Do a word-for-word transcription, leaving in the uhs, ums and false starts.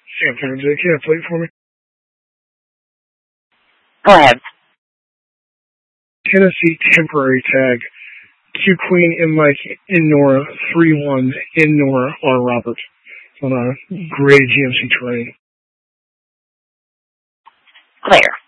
Sam Turner, J. Can I play it for me? Go ahead. Tennessee temporary tag. Q Queen in Mike in Nora three one in Nora R. Robert on a gray G M C terrain. Clear.